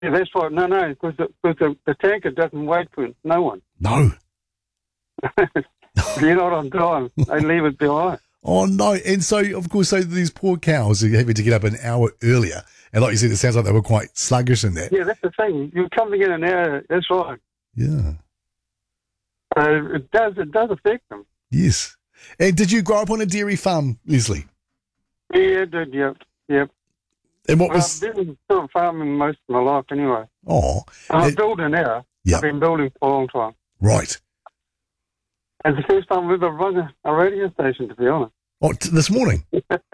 Yeah, that's right. No, because the tanker doesn't wait for no one. No. If you're not on time, they leave it behind. Oh, no. And so, of course, these poor cows are having to get up an hour earlier. And like you said, it sounds like they were quite sluggish in that. Yeah, that's the thing. You come to get an hour, that's right. Yeah. It does affect them. Yes. And did you grow up on a dairy farm, Leslie? Yeah, I did, yep. And what was... I've been sort of farming most of my life anyway. Oh. I'm building now. Yep. I've been building for a long time. Right. It's the first time we've ever run a radio station, to be honest. Oh, this morning?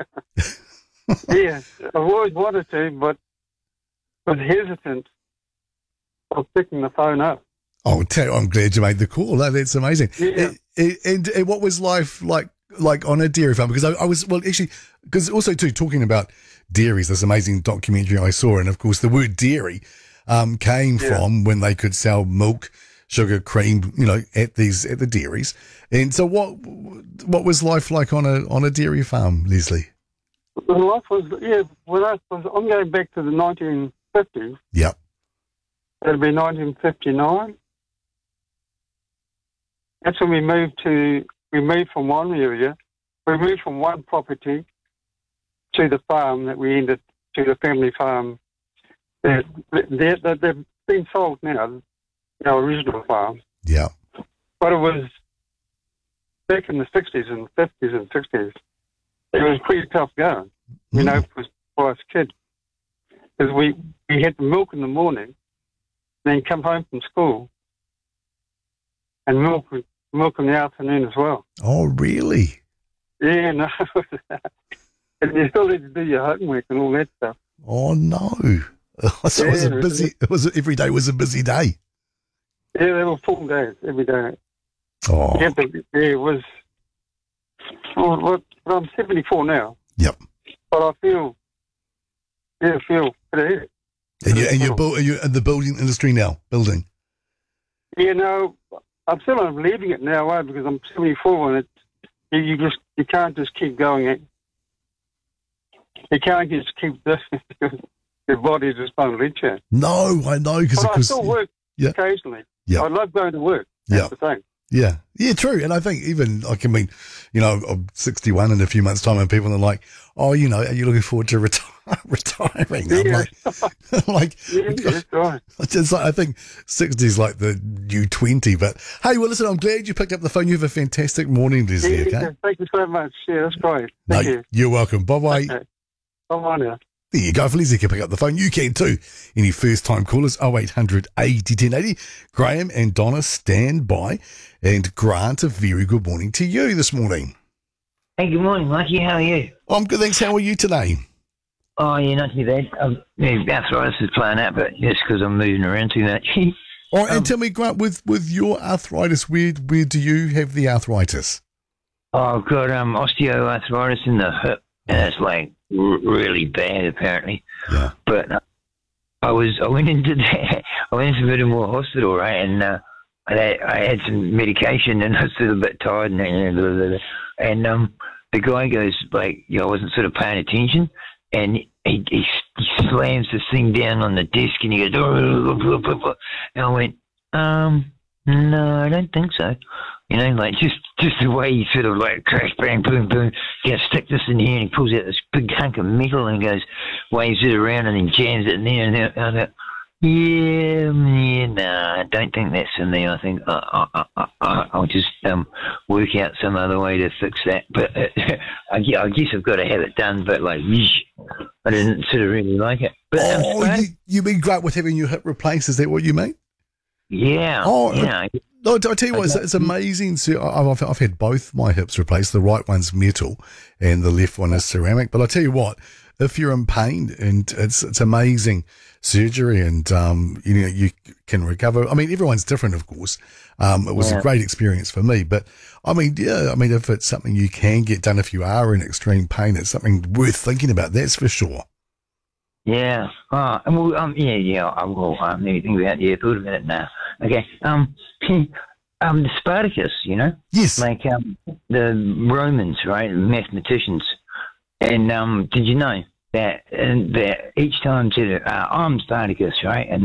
Yeah, I've always wanted to, but was hesitant of picking the phone up. Oh, I'm glad you made the call. That's amazing. Yeah. And what was life like on a dairy farm? Because I was, well, actually, because also too, talking about dairies, this amazing documentary I saw, and of course the word dairy came from when they could sell milk, sugar, cream, at the dairies. And so what was life like on a dairy farm, Leslie? The life was, I'm going back to the 1950s. Yep. It'll be 1959. That's when we moved from one area. We moved from one property to the farm that we ended, to the family farm. They've been sold now, our original farm. Yeah. But it was back in the 60s and 50s and 60s. It was pretty tough going, for us kids. Because we had milk in the morning, then come home from school, and milk in the afternoon as well. Oh, really? Yeah, no. And you still need to do your homework and all that stuff. Oh, no. So it was every day was a busy day. Yeah, they were full days, every day. Oh. Yeah, it was... I'm 74 now. Yep. But I feel pretty. And you're in the building industry now, building. Yeah, no, I'm still leaving it now, because I'm 74 and you can't just keep going. You can't just keep this. Your body just won't let you. No, I know. But I still work occasionally. Yeah. I love going to work. That's the thing. Yeah. Yeah, true. And I think even, I'm 61 in a few months' time and people are like, oh, are you looking forward to retiring? Yeah. I'm like, yeah, that's right. I think 60 is like the new 20. But hey, well, listen, I'm glad you picked up the phone. You have a fantastic morning, Leslie, okay? Yeah, thank you so much. Yeah, that's great. Thank you. You're welcome. Bye-bye. Okay. Bye-bye now. There you go. If Leslie can pick up the phone, you can too. Any first-time callers, 0800 80 1080. Graham and Donna stand by. And Grant, a very good morning to you this morning. Hey, good morning, Mikey. How are you? I'm good, thanks. How are you today? Oh, yeah, not too bad. Arthritis is playing out, but just because I'm moving around too much. And tell me, Grant, with your arthritis, where do you have the arthritis? Oh, I've got osteoarthritis in the hip, and it's like really bad, apparently. Yeah. But I went into Middlemore Hospital, right, and I had some medication, and I was still a bit tired, and the guy goes like, I wasn't sort of paying attention, and he slams this thing down on the desk, and he goes, and I went, no, I don't think so. Just the way he sort of like crash, bang, boom, boom, stick this in here, and he pulls out this big hunk of metal and goes, waves it around and then jams it in there, and I go, I don't think that's in there. I think I'll just work out some other way to fix that. But I guess I've got to have it done, but I didn't sort of really like it. But you mean great with having your hip replaced? Is that what you mean? Yeah. Oh, yeah. No, I tell you what, it's amazing. So I've had both my hips replaced. The right one's metal and the left one is ceramic. But I tell you what, if you're in pain, and it's amazing surgery, and you can recover. I mean, everyone's different, of course. It was a great experience for me, but if it's something you can get done if you are in extreme pain, it's something worth thinking about. That's for sure. Yeah. I will. Let me think about the thought of it now. Okay. The Spartacus, Yes. Like the Romans, right? Mathematicians. And did you know that each time said, I'm Spartacus, right? And